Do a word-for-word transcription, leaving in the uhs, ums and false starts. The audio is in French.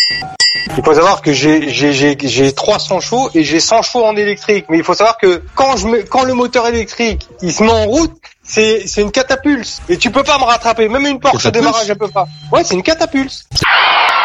Il faut savoir que j'ai j'ai j'ai j'ai trois cents chevaux et j'ai cent chevaux en électrique. Mais il faut savoir que quand je me, quand le moteur électrique il se met en route, c'est c'est une catapulse et tu peux pas me rattraper. Même une Porsche au démarrage elle peut pas. Ouais, c'est une catapulse.